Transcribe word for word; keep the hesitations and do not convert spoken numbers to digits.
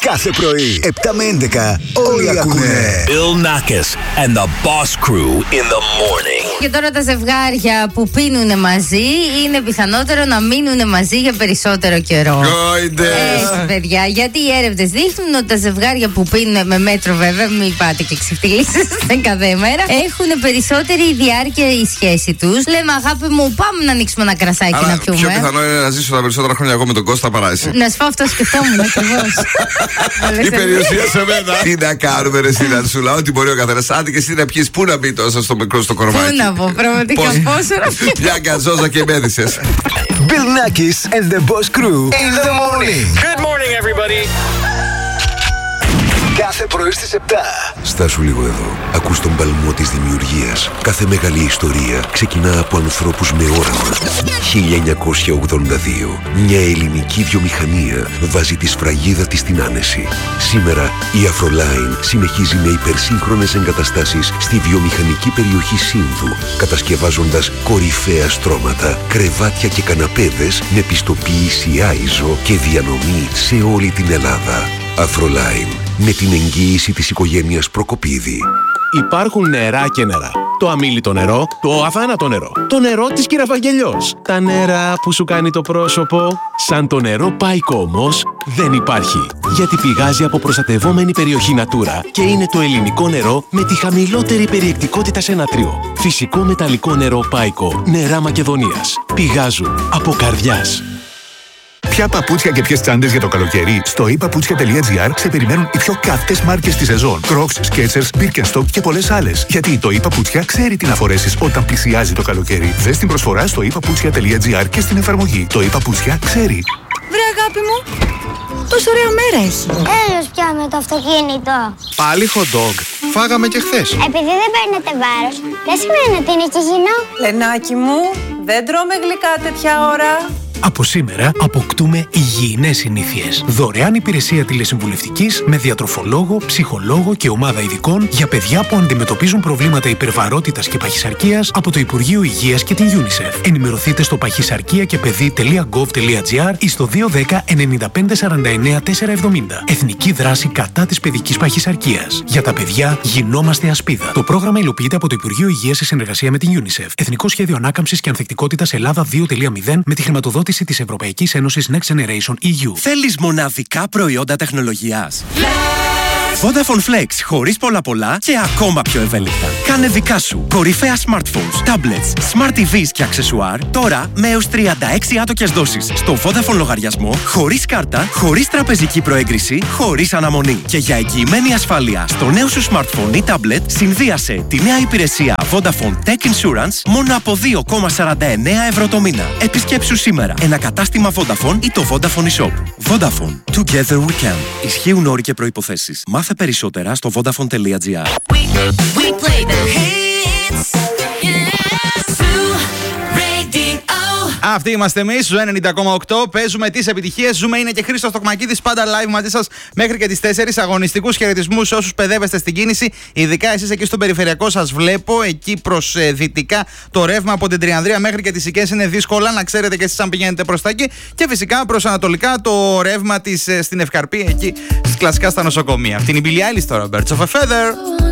Κάθε πρωί, επτά με έντεκα, όλοι ακούνε. Bill Nackis and the Boss Crew in the morning. Και τώρα τα ζευγάρια που πίνουν μαζί είναι πιθανότερο να μείνουν μαζί για περισσότερο καιρό. Έτσι, παιδιά, γιατί οι έρευνες δείχνουν ότι τα ζευγάρια που πίνουν με μέτρο, βέβαια, μην πάτε και ξεφτυλίσετε κάθε μέρα, έχουν περισσότερη διάρκεια η σχέση τους. Λέμε, αγάπη μου, πάμε να ανοίξουμε ένα κρασάκι. Άρα, να πιούμε. Πιο πιθανό είναι να ζήσω τα περισσότερα χρόνια εγώ με τον Κώστα παρά εσύ. Να σου πω, αυτό σκεφτόμουν ακριβώς. Η περιουσία σε μένα. Τι να κάνουμε, ρε Σιλανσούλα, ό,τι μπορεί ο καθένας. Άντε και εσύ να πιεις, πού να μπει τόσο στο μικρό στο κορμάκι. Πού να πω, πραγματικά πόσο να πιεις. Μια γκαζόζα και μέδισες. Bill Nackis and the Boss Crew in the morning. Good morning, everybody. Κάθε πρωί στις επτά. Στάσου λίγο εδώ. Ακούς τον παλμό της δημιουργίας. Κάθε μεγάλη ιστορία ξεκινά από ανθρώπους με όραμα. χίλια εννιακόσια ογδόντα δύο. Μια ελληνική βιομηχανία βάζει τη σφραγίδα της στην άνεση. Σήμερα η Afroline συνεχίζει με υπερσύγχρονες εγκαταστάσεις στη βιομηχανική περιοχή Σύνδου, κατασκευάζοντας κορυφαία στρώματα, κρεβάτια και καναπέδες με πιστοποίηση άιζο και διανομή σε όλη την Ελλάδα. Afroline, με την εγγύηση της οικογένειας Προκοπίδη. Υπάρχουν νερά και νερά. Το αμίλητο νερό, το αφάνατο νερό, το νερό της Κυραφαγγελιός. Τα νερά που σου κάνει το πρόσωπο. Σαν το νερό Πάικο όμως δεν υπάρχει. Γιατί πηγάζει από προστατευόμενη περιοχή Natura και είναι το ελληνικό νερό με τη χαμηλότερη περιεκτικότητα σε νατρίο. Φυσικό μεταλλικό νερό Πάικο, νερά Μακεδονίας. Πηγάζουν από καρδιάς. Ποια παπούτσια και ποιες τσάντες για το καλοκαίρι? Στο i paputsια τελεία gr σε περιμένουν οι πιο καυτές μάρκες τη σεζόν. Crocs, Skechers, Birkenstock και πολλές άλλες. Γιατί το i Paputsια ξέρει τι να φορέσεις όταν πλησιάζει το καλοκαίρι. Δες την προσφορά στο i paputsια τελεία gr και στην εφαρμογή. Το i Paputsια ξέρει. Βρε αγάπη μου, τόσο ωραία μέρα έχει. Έλεος πια με το αυτοκίνητο. Πάλι hot dog. Φάγαμε και χθες. Επειδή δεν παίρνετε βάρος, δεν σημαίνει ότι είναι υγιεινό. Λενάκι μου, δεν τρώμε γλυκά τέτοια ώρα. Από σήμερα αποκτούμε υγιεινές συνήθειες. Δωρεάν υπηρεσία τηλεσυμβουλευτικής με διατροφολόγο, ψυχολόγο και ομάδα ειδικών για παιδιά που αντιμετωπίζουν προβλήματα υπερβαρότητας και παχυσαρκίας από το Υπουργείο Υγείας και την UNICEF. Ενημερωθείτε στο παχυσαρκία και παιδί τελεία γκοβ τελεία τζι αρ ή στο δύο ένα μηδέν εννιά πέντε σαράντα εννιά τετρακόσια εβδομήντα. Εθνική δράση κατά της παιδικής παχυσαρκίας. Για τα παιδιά γινόμαστε ασπίδα. Το πρόγραμμα υλοποιείται από το Υπουργείο Υγείας σε συνεργασία με την UNICEF. Εθνικό Σχέδιο Ανάκαμψης και Ανθεκτικότητας Ελλάδα δύο κόμμα μηδέν με τη χρηματοδότηση της Ευρωπαϊκής Ένωσης Next Generation ι γιου. Θέλεις μοναδικά προϊόντα τεχνολογίας? Vodafone Flex, χωρίς πολλά πολλά και ακόμα πιο ευέλικτα. Κάνε δικά σου κορυφαία smartphones, tablets, smart τι βις και αξεσουάρ τώρα με έως τριάντα έξι άτοκες δόσεις στο Vodafone λογαριασμό, χωρίς κάρτα, χωρίς τραπεζική προέγκριση, χωρίς αναμονή. Και για εγγυημένη ασφάλεια στο νέο σου smartphone ή tablet, συνδύασε τη νέα υπηρεσία Vodafone Tech Insurance μόνο από δύο κόμμα σαράντα εννέα ευρώ το μήνα. Επισκέψου σήμερα ένα κατάστημα Vodafone ή το Vodafone eShop. Vodafone. Together we can. Ισχύουν όροι και προϋποθέσεις. Μάθε περισσότερα στο vodafone τελεία gr. Αυτοί είμαστε εμείς, Ζου ενενήντα κόμμα οκτώ. Παίζουμε τις επιτυχίες. Ζούμε είναι και Χρήστος Τοκμακίδης, πάντα live μαζί σας μέχρι και τις τέσσερις. Αγωνιστικούς χαιρετισμούς σε όσους παιδεύεστε στην κίνηση. Ειδικά εσείς εκεί στον περιφερειακό σας βλέπω. Εκεί προς ε, δυτικά το ρεύμα από την Τριανδρία μέχρι και τις Σικές είναι δύσκολα. Να ξέρετε και εσείς αν πηγαίνετε προς τα εκεί. Και φυσικά προς ανατολικά το ρεύμα της ε, στην Ευκαρπή, εκεί κλασικά στα νοσοκομεία. Αυτή είναι η Billie Eilish τώρα, Birds of a Feather.